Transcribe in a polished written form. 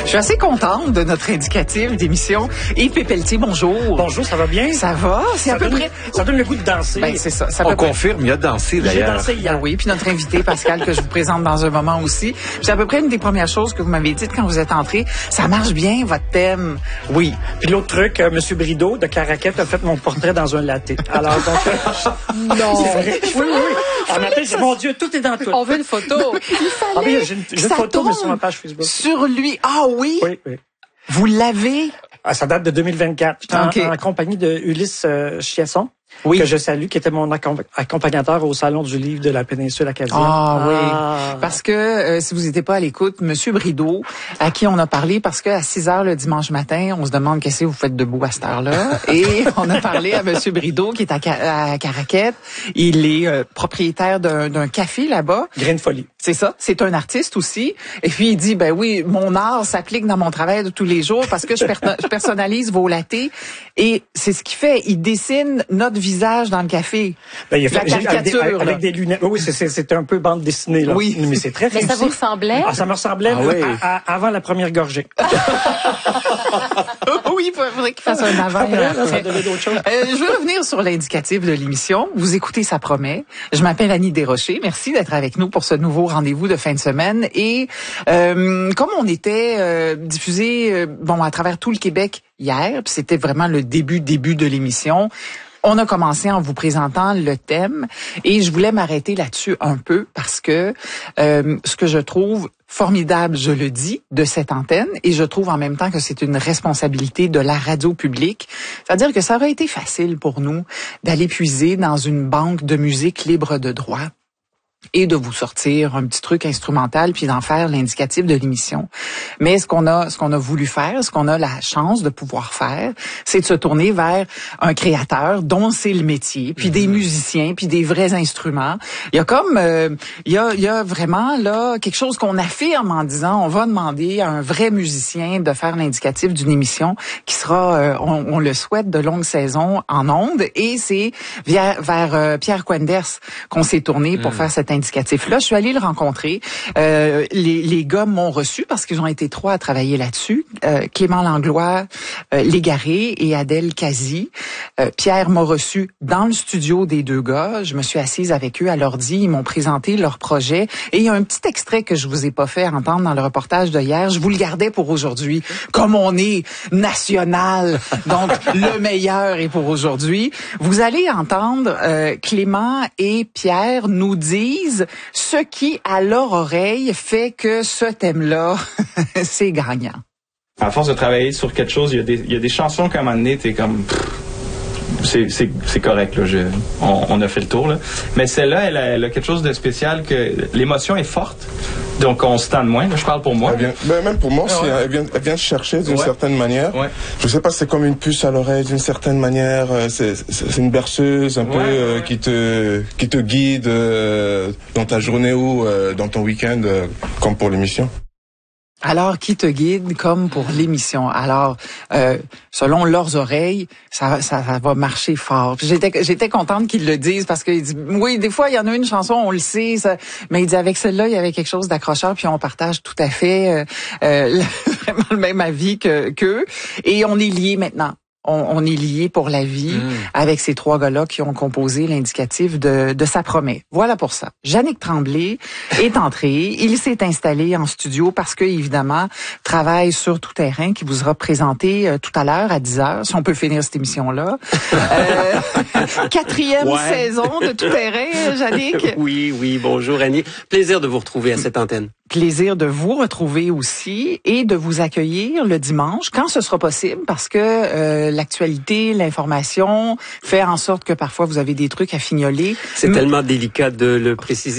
Je suis assez contente de notre indicatif d'émission. Yves Pépeltier, bonjour. Bonjour, ça va bien? Ça va? C'est à peu près... Ça donne le goût de danser. Ben, c'est ça. On confirme, il a dansé d'ailleurs. J'ai dansé hier. Oui, puis notre invité, Pascal, que je vous présente dans un moment aussi. C'est à peu près une des premières choses que vous m'avez dites quand vous êtes entré. Ça marche bien, votre thème. Oui. Puis l'autre truc, M. Brideau de Caraquette a fait mon portrait dans un latte. Alors, donc... Non. C'est vrai. Oui. En matin, j'ai dit, mon Dieu, tout est dans tout. On veut une photo. Ah oui, j'ai une photo, mais sur ma page Facebook. Sur lui. Ah oui? Oui. Vous l'avez? Ah, ça date de 2024. J'étais en compagnie de Ulysse Chiasson. Oui. Que je salue, qui était mon accompagnateur au Salon du livre de la péninsule acadienne. Oui. Parce que, si vous n'étiez pas à l'écoute, Monsieur Brideau, à qui on a parlé, parce que à 6h le dimanche matin, on se demande qu'est-ce que vous faites debout à cette heure-là. Et on a parlé à Monsieur Brideau, qui est à Caraquette. Il est propriétaire d'un café là-bas. Grain de folie. C'est ça. C'est un artiste aussi. Et puis, il dit, ben oui, mon art s'applique dans mon travail de tous les jours parce que je personnalise vos lattés. Et c'est ce qu'il fait. Il dessine notre visage dans le café. Ben, il a fait, la caricature, avec des lunettes. Oui, c'est un peu bande dessinée, là. Oui. Mais c'est très réussi. Mais ça vous ressemblait? Ah, ça me ressemblait avant la première gorgée. Oui, il faudrait qu'il fasse un avant. Ça donnait d'autres choses. Je veux revenir sur l'indicatif de l'émission. Vous écoutez Ça promet. Je m'appelle Annie Desrochers. Merci d'être avec nous pour ce nouveau rendez-vous de fin de semaine. Et comme on était diffusé à travers tout le Québec hier, puis c'était vraiment le début de l'émission, on a commencé en vous présentant le thème et je voulais m'arrêter là-dessus un peu parce que ce que je trouve formidable, je le dis, de cette antenne, et je trouve en même temps que c'est une responsabilité de la radio publique. C'est-à-dire que ça aurait été facile pour nous d'aller puiser dans une banque de musique libre de droit et de vous sortir un petit truc instrumental puis d'en faire l'indicatif de l'émission. Mais ce qu'on a voulu faire, ce qu'on a la chance de pouvoir faire, c'est de se tourner vers un créateur dont c'est le métier, puis des musiciens, puis des vrais instruments. Il y a comme il y a vraiment là quelque chose qu'on affirme en disant on va demander à un vrai musicien de faire l'indicatif d'une émission qui sera on le souhaite de longue saison en ondes, et c'est vers Pierre Quenders qu'on s'est tourné pour faire cet indicatif-là. Je suis allée le rencontrer. Les gars m'ont reçu parce qu'ils ont été 3 à travailler là-dessus. Clément Langlois, Légaré et Adèle Kazi. Pierre m'a reçu dans le studio des 2 gars. Je me suis assise avec eux à l'ordi. Ils m'ont présenté leur projet. Et il y a un petit extrait que je vous ai pas fait entendre dans le reportage de hier. Je vous le gardais pour aujourd'hui. Comme on est national, donc le meilleur est pour aujourd'hui. Vous allez entendre Clément et Pierre nous disent ce qui, à leur oreille, fait que ce thème-là, c'est gagnant. À force de travailler sur quelque chose, il y a des chansons qu'à un moment donné, t'es comme... C'est correct, là. On a fait le tour, là. Mais celle-là, elle a quelque chose de spécial, que l'émotion est forte, donc on se tend de moins. Là, je parle pour moi. Même pour moi aussi, elle vient chercher d'une certaine manière. Ouais. Je sais pas, c'est comme une puce à l'oreille d'une certaine manière. C'est une berceuse un peu qui te guide dans ta journée ou dans ton week-end, comme pour l'émission. Alors, qui te guide comme pour l'émission? Alors, selon leurs oreilles, ça va marcher fort. J'étais contente qu'ils le disent parce qu'ils disent, oui, des fois, il y en a une chanson, on le sait, mais il dit, avec celle-là, il y avait quelque chose d'accrocheur, puis on partage tout à fait vraiment le même avis qu'eux. Et on est liés maintenant. On est liés pour la vie avec ces 3 gars-là qui ont composé l'indicatif de Ça promet. Voilà pour ça. Yannick Tremblay est entré. Il s'est installé en studio parce que, évidemment, travaille sur Tout terrain qui vous sera présenté tout à l'heure à 10h, si on peut finir cette émission-là. 4e saison de Tout terrain, Yannick. Oui, bonjour Annie. Plaisir de vous retrouver à cette antenne. Plaisir de vous retrouver aussi et de vous accueillir le dimanche quand ce sera possible, parce que l'actualité, l'information fait en sorte que parfois vous avez des trucs à fignoler. C'est tellement délicat de le préciser.